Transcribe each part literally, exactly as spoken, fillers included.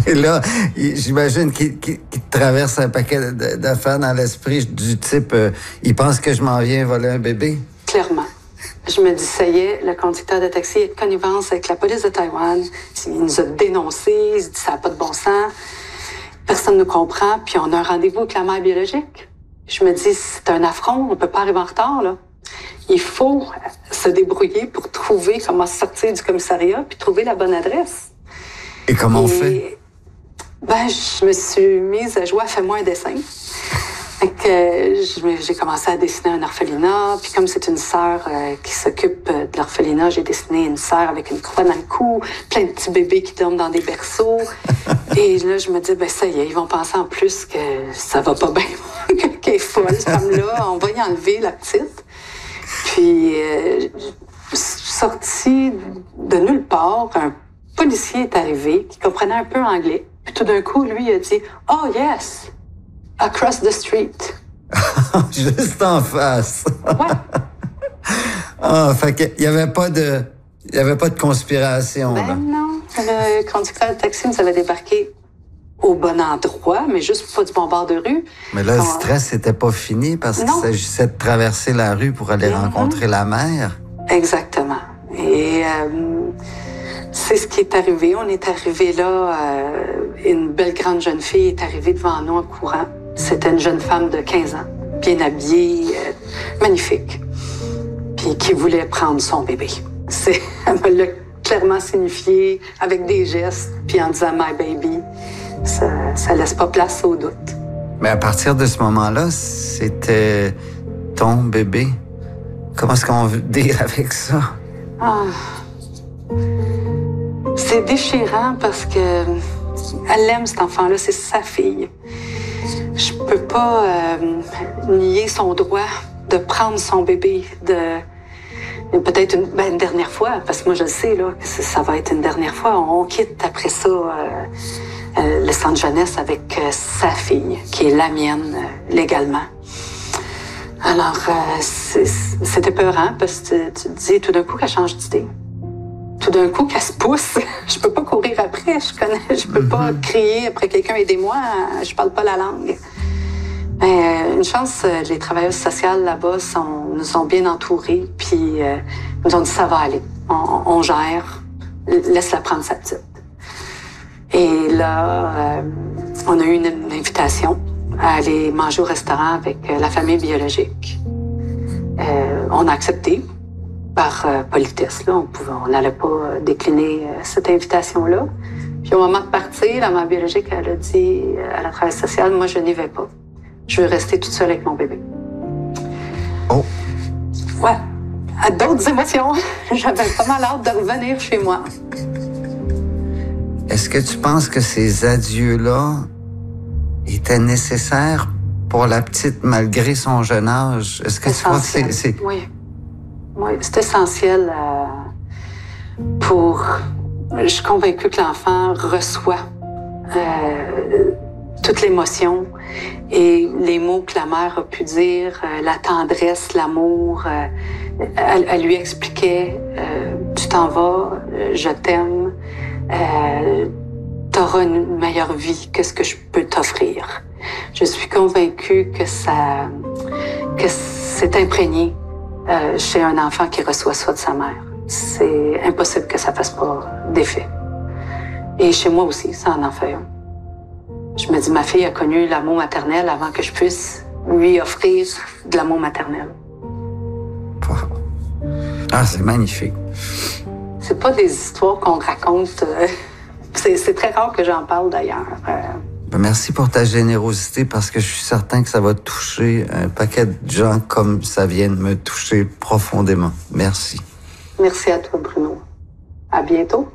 Et là, j'imagine qu'il, qu'il, qu'il traverse un paquet d'affaires dans l'esprit du type euh, il pense que je m'en viens voler un bébé. Clairement. Je me dis, ça y est, le conducteur de taxi est de connivence avec la police de Taïwan. Il nous a dénoncés, il se dit ça n'a pas de bon sens. Personne ne nous comprend, puis on a un rendez-vous avec la mère biologique. Je me dis, c'est un affront, on peut pas arriver en retard, là. Il faut se débrouiller pour trouver comment sortir du commissariat puis trouver la bonne adresse. Et comment Et, on fait? Ben, je me suis mise à jouer à Fais-moi un dessin. Fait que j'ai commencé à dessiner un orphelinat, puis comme c'est une sœur euh, qui s'occupe de l'orphelinat, j'ai dessiné une sœur avec une croix dans le cou, plein de petits bébés qui dorment dans des berceaux. Et là, je me dis, ben ça y est, ils vont penser en plus que ça va pas bien, qu'elle est folle, cette femme-là, on va y enlever la petite. Puis, euh, sorti de nulle part, un policier est arrivé qui comprenait un peu anglais. Puis tout d'un coup, lui, il a dit « Oh yes! Across the street. » Juste en face. Ouais. Ah, fait qu'il n'y avait pas de... Il y avait pas de conspiration. Ben là. non. Le conducteur de taxi nous avait débarqué au bon endroit, mais juste pas du bon bord de rue. Mais là, le stress n'était pas fini parce qu'il s'agissait de traverser la rue pour aller mm-hmm. rencontrer la mère. Exactement. Et euh, c'est ce qui est arrivé. On est arrivé là, euh, une belle grande jeune fille est arrivée devant nous en courant. C'était une jeune femme de quinze ans, bien habillée, euh, magnifique, puis qui voulait prendre son bébé. C'est, elle me l'a clairement signifié avec des gestes, puis en disant « my baby ». Ça, ça laisse pas place au doute. Mais à partir de ce moment-là, c'était ton bébé. Comment est-ce qu'on veut dire avec ça? Ah. C'est déchirant parce que elle aime cet enfant-là, c'est sa fille. Je peux pas euh, nier son droit de prendre son bébé, de peut-être une, ben, une dernière fois, parce que moi je le sais là, que ça va être une dernière fois. On quitte après ça. Euh, Euh, le centre jeunesse avec euh, sa fille, qui est la mienne euh, légalement. Alors, euh, c'est, c'était peurant parce que tu, tu te dis tout d'un coup qu'elle change d'idée. Tout d'un coup qu'elle se pousse. Je peux pas courir après, je connais, je peux mm-hmm. pas crier après quelqu'un, aidez-moi, je parle pas la langue. Mais, euh, une chance, les travailleuses sociales là-bas sont, nous ont bien entourés, puis euh, nous ont dit ça va aller, on, on gère, laisse-la prendre sa petite. Et là, euh, on a eu une, une invitation à aller manger au restaurant avec euh, la famille biologique. Euh, on a accepté par euh, politesse. Là, on n'allait pas euh, décliner euh, cette invitation-là. Puis au moment de partir, la mère biologique, elle a dit à la travailleuse sociale, moi, je n'y vais pas. Je veux rester toute seule avec mon bébé. Oh! Ouais. À d'autres émotions. J'avais pas mal hâte de revenir chez moi. Est-ce que tu penses que ces adieux-là étaient nécessaires pour la petite malgré son jeune âge? Est-ce que essentiel. Tu crois que c'est... c'est... Oui. Oui, c'est essentiel euh, pour... Je suis convaincue que l'enfant reçoit euh, toute l'émotion et les mots que la mère a pu dire, euh, la tendresse, l'amour. Euh, elle, elle lui expliquait euh, « Tu t'en vas, euh, je t'aime. Euh, t'auras une meilleure vie que ce que je peux t'offrir. » Je suis convaincue que ça, que c'est imprégné euh, chez un enfant qui reçoit ça de sa mère. C'est impossible que ça fasse pas d'effet. Et chez moi aussi, ça en en fait un. Je me dis, ma fille a connu l'amour maternel avant que je puisse lui offrir de l'amour maternel. Wow. Ah, c'est magnifique. C'est pas des histoires qu'on raconte. Euh, c'est, c'est très rare que j'en parle d'ailleurs. Euh, ben merci pour ta générosité parce que je suis certain que ça va toucher un paquet de gens comme ça vient de me toucher profondément. Merci. Merci à toi, Bruno. À bientôt.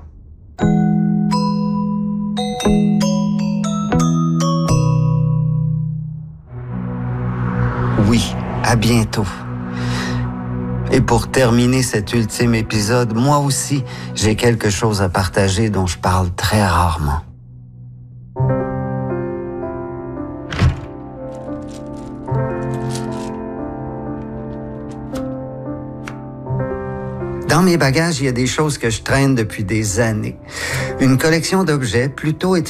Oui, à bientôt. Et pour terminer cet ultime épisode, moi aussi, j'ai quelque chose à partager dont je parle très rarement. Dans mes bagages, il y a des choses que je traîne depuis des années. Une collection d'objets plutôt